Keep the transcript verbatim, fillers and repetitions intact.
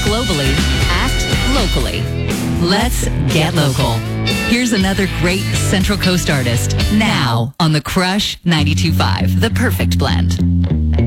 globally, act locally. Let's get local. Here's another great Central Coast artist now on the Crush ninety-two point five, The Perfect Blend.